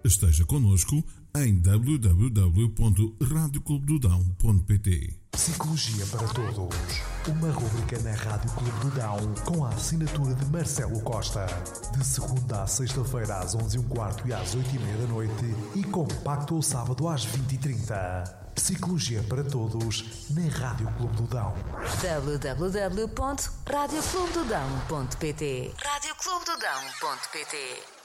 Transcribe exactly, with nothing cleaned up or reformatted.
Esteja connosco em w w w ponto rádio clube do dão ponto p t. Psicologia para Todos. Uma rubrica na Rádio Clube do Dão com a assinatura de Marcelo Costa. De segunda à sexta-feira às onze e um quarto e às oito e meia da noite e compacto ao sábado às vinte e trinta. Psicologia para Todos na Rádio Clube do Dão. w w w ponto rádio clube do dão ponto p t rádio clube do dão ponto p t